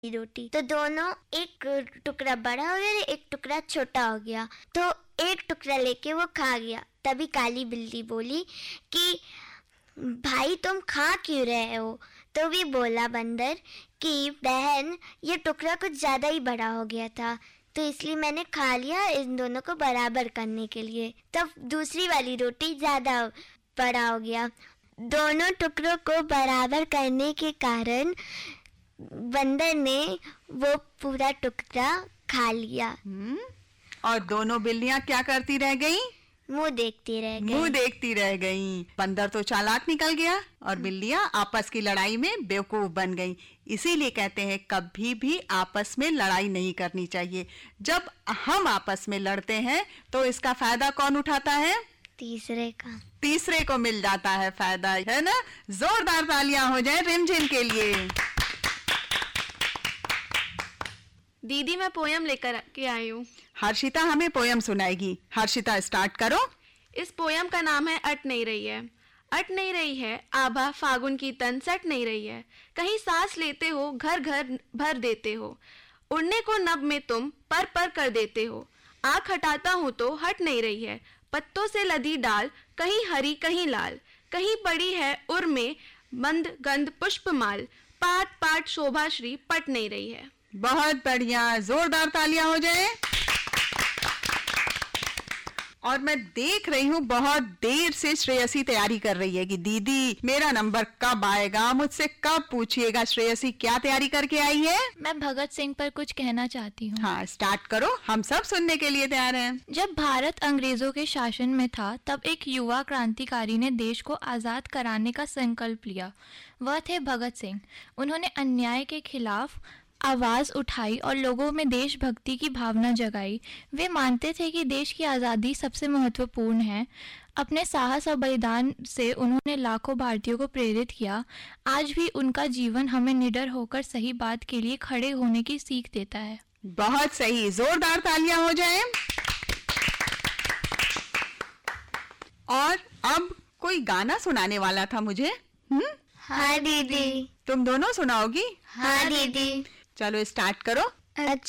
रोटी, तो दोनों एक टुकड़ा बड़ा हो गया, एक टुकड़ा छोटा हो गया। तो एक टुकड़ा लेके वो खा गया। तभी काली बिल्ली बोली कि भाई तुम खा क्यों रहे हो? तो भी बोला बंदर कि बहन, ये टुकड़ा कुछ ज्यादा ही बड़ा हो गया था, तो इसलिए मैंने खा लिया इन दोनों को बराबर करने के लिए। तब दूसरी वाली रोटी ज्यादा बड़ा हो गया। दोनों टुकड़ों को बराबर करने के कारण बंदर ने वो पूरा टुकड़ा खा लिया। और दोनों बिल्लियां क्या करती रह गईं? मुंह देखती रह गई। बंदर तो चालाक निकल गया और बिल्लियां आपस की लड़ाई में बेवकूफ बन गईं। इसीलिए कहते हैं कभी भी आपस में लड़ाई नहीं करनी चाहिए। जब हम आपस में लड़ते हैं तो इसका फायदा कौन उठाता है? तीसरे को मिल जाता है फायदा, है ना? जोरदार तालियां हो जाए रिमझिम के लिए। दीदी, मैं पोयम लेकर के आई हूँ। हर्षिता हमें पोयम सुनाएगी। हर्षिता, स्टार्ट करो। इस पोयम का नाम है अट नहीं रही है। अट नहीं रही है आभा फागुन की तन, सट नहीं रही है। कहीं सांस लेते हो, घर घर भर देते हो। उड़ने को नभ में तुम पर कर देते हो। आँख हटाता हूँ तो हट नहीं रही है। पत्तों से लदी डाल, कहीं हरी कहीं लाल। कहीं पड़ी है उर में मंद गंध पुष्प माल। पाट पाट शोभा श्री पट नहीं रही है। बहुत बढ़िया, जोरदार तालियां हो जाए। और मैं देख रही हूँ बहुत देर से श्रेयसी तैयारी कर रही है कि दीदी मेरा नंबर कब आएगा, मुझसे कब पूछिएगा। श्रेयसी क्या तैयारी करके आई है? मैं भगत सिंह पर कुछ कहना चाहती हूँ। हाँ, स्टार्ट करो, हम सब सुनने के लिए तैयार हैं। जब भारत अंग्रेजों के शासन में था तब एक युवा क्रांतिकारी ने देश को आजाद कराने का संकल्प लिया। वह थे भगत सिंह। उन्होंने अन्याय के खिलाफ आवाज उठाई और लोगों में देशभक्ति की भावना जगाई। वे मानते थे कि देश की आज़ादी सबसे महत्वपूर्ण है। अपने साहस और बलिदान से उन्होंने लाखों भारतीयों को प्रेरित किया। आज भी उनका जीवन हमें निडर होकर सही बात के लिए खड़े होने की सीख देता है। बहुत सही, जोरदार तालियां हो जाएं। और अब कोई गाना सुनाने वाला था मुझे। हाँ दीदी। तुम दोनों सुनाओगी? हाँ दीदी। चलो स्टार्ट करो। अच्छा।